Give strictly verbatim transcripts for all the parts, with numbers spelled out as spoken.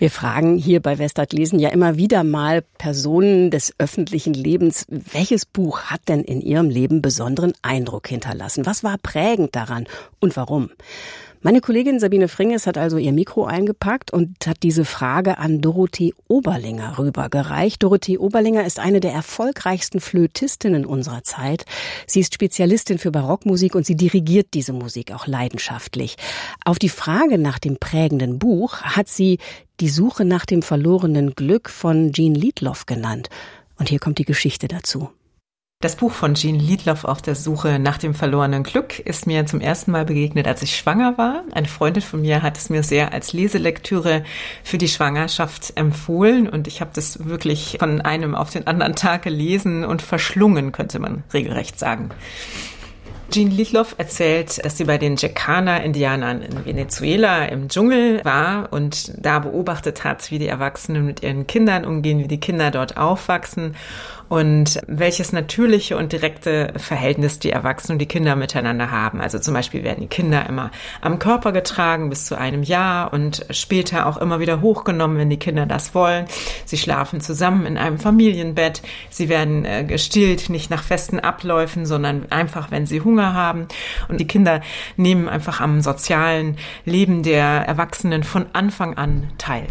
Wir fragen hier bei Westart lesen ja immer wieder mal Personen des öffentlichen Lebens, welches Buch hat denn in ihrem Leben besonderen Eindruck hinterlassen? Was war prägend daran und warum? Meine Kollegin Sabine Fringes hat also ihr Mikro eingepackt und hat diese Frage an Dorothee Oberlinger rübergereicht. Dorothee Oberlinger ist eine der erfolgreichsten Flötistinnen unserer Zeit. Sie ist Spezialistin für Barockmusik und sie dirigiert diese Musik auch leidenschaftlich. Auf die Frage nach dem prägenden Buch hat sie Die Suche nach dem verlorenen Glück von Jean Liedloff genannt. Und hier kommt die Geschichte dazu. Das Buch von Jean Liedloff Auf der Suche nach dem verlorenen Glück ist mir zum ersten Mal begegnet, als ich schwanger war. Eine Freundin von mir hat es mir sehr als Leselektüre für die Schwangerschaft empfohlen und ich habe das wirklich von einem auf den anderen Tag gelesen und verschlungen, könnte man regelrecht sagen. Jean Liedloff erzählt, dass sie bei den Jacana-Indianern in Venezuela im Dschungel war und da beobachtet hat, wie die Erwachsenen mit ihren Kindern umgehen, wie die Kinder dort aufwachsen und welches natürliche und direkte Verhältnis die Erwachsenen und die Kinder miteinander haben. Also zum Beispiel werden die Kinder immer am Körper getragen bis zu einem Jahr und später auch immer wieder hochgenommen, wenn die Kinder das wollen. Sie schlafen zusammen in einem Familienbett. Sie werden äh, gestillt, nicht nach festen Abläufen, sondern einfach, wenn sie Hunger haben. Und die Kinder nehmen einfach am sozialen Leben der Erwachsenen von Anfang an teil.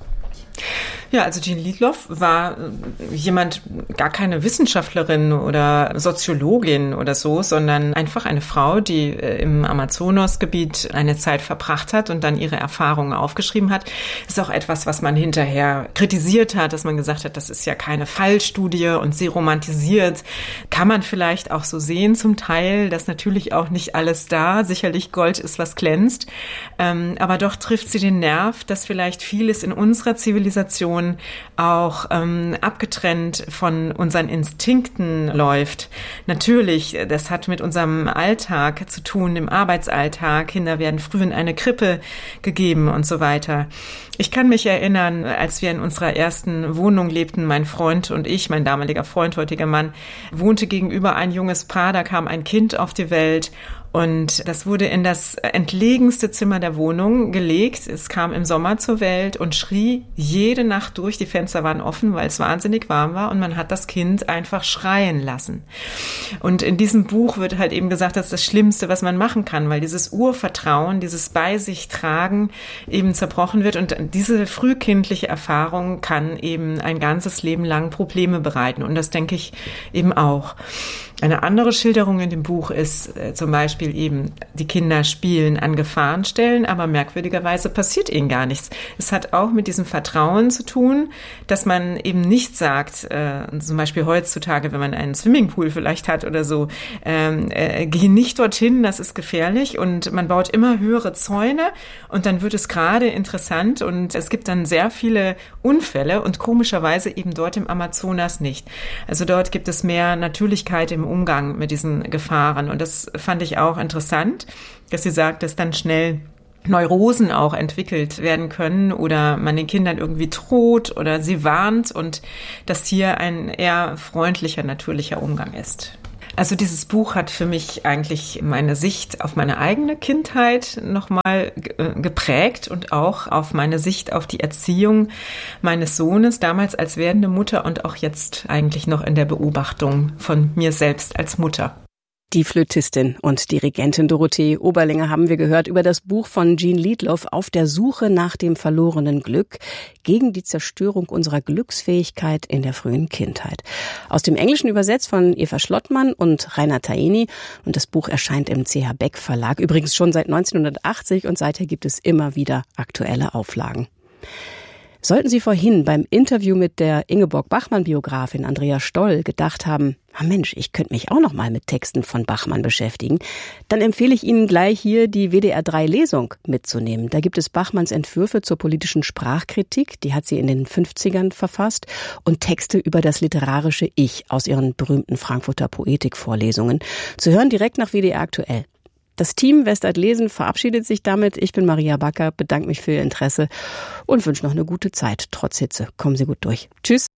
Ja, also Jean Liedloff war jemand, gar keine Wissenschaftlerin oder Soziologin oder so, sondern einfach eine Frau, die im Amazonasgebiet eine Zeit verbracht hat und dann ihre Erfahrungen aufgeschrieben hat. Das ist auch etwas, was man hinterher kritisiert hat, dass man gesagt hat, das ist ja keine Fallstudie und sie romantisiert. Kann man vielleicht auch so sehen zum Teil, dass natürlich auch nicht alles da, sicherlich Gold ist, was glänzt. Aber doch trifft sie den Nerv, dass vielleicht vieles in unserer Zivilisation auch ähm, abgetrennt von unseren Instinkten läuft. Natürlich, das hat mit unserem Alltag zu tun, im Arbeitsalltag. Kinder werden früh in eine Krippe gegeben und so weiter. Ich kann mich erinnern, als wir in unserer ersten Wohnung lebten, mein Freund und ich, mein damaliger Freund, heutiger Mann, wohnte gegenüber ein junges Paar, da kam ein Kind auf die Welt. Und das wurde in das entlegenste Zimmer der Wohnung gelegt. Es kam im Sommer zur Welt und schrie jede Nacht durch. Die Fenster waren offen, weil es wahnsinnig warm war. Und man hat das Kind einfach schreien lassen. Und in diesem Buch wird halt eben gesagt, das ist das Schlimmste, was man machen kann, weil dieses Urvertrauen, dieses Bei sich tragen eben zerbrochen wird. Und diese frühkindliche Erfahrung kann eben ein ganzes Leben lang Probleme bereiten. Und das denke ich eben auch. Eine andere Schilderung in dem Buch ist äh, zum Beispiel eben, die Kinder spielen an Gefahrenstellen, aber merkwürdigerweise passiert ihnen gar nichts. Es hat auch mit diesem Vertrauen zu tun, dass man eben nicht sagt, äh, zum Beispiel heutzutage, wenn man einen Swimmingpool vielleicht hat oder so, ähm, äh, geh nicht dorthin, das ist gefährlich, und man baut immer höhere Zäune und dann wird es gerade interessant und es gibt dann sehr viele Unfälle und komischerweise eben dort im Amazonas nicht. Also dort gibt es mehr Natürlichkeit im Umgang mit diesen Gefahren. Und das fand ich auch interessant, dass sie sagt, dass dann schnell Neurosen auch entwickelt werden können oder man den Kindern irgendwie droht oder sie warnt und dass hier ein eher freundlicher, natürlicher Umgang ist. Also dieses Buch hat für mich eigentlich meine Sicht auf meine eigene Kindheit nochmal geprägt und auch auf meine Sicht auf die Erziehung meines Sohnes, damals als werdende Mutter und auch jetzt eigentlich noch in der Beobachtung von mir selbst als Mutter. Die Flötistin und Dirigentin Dorothee Oberlinger haben wir gehört über das Buch von Jean Liedloff Auf der Suche nach dem verlorenen Glück gegen die Zerstörung unserer Glücksfähigkeit in der frühen Kindheit. Aus dem Englischen übersetzt von Eva Schlottmann und Rainer Taini, und das Buch erscheint im C H Beck Verlag, übrigens schon seit neunzehnhundertachtzig, und seither gibt es immer wieder aktuelle Auflagen. Sollten Sie vorhin beim Interview mit der Ingeborg-Bachmann-Biografin Andrea Stoll gedacht haben, ah Mensch, ich könnte mich auch noch mal mit Texten von Bachmann beschäftigen, dann empfehle ich Ihnen gleich hier die W D R drei Lesung mitzunehmen. Da gibt es Bachmanns Entwürfe zur politischen Sprachkritik, die hat sie in den fünfzigern verfasst, und Texte über das literarische Ich aus ihren berühmten Frankfurter Poetikvorlesungen. Zu hören direkt nach W D R aktuell. Das Team Westart Lesen verabschiedet sich damit. Ich bin Maria Backer, bedanke mich für Ihr Interesse und wünsche noch eine gute Zeit. Trotz Hitze. Kommen Sie gut durch. Tschüss.